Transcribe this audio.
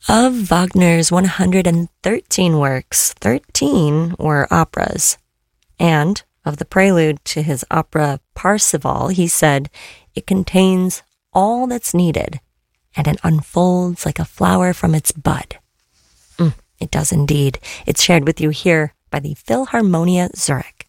Of Wagner's 113 works, 13 were operas. And of the prelude to his opera Parsifal, he said, "It contains all that's needed, and it unfolds like a flower from its bud." It does indeed. It's shared with you here by the Philharmonia Zurich.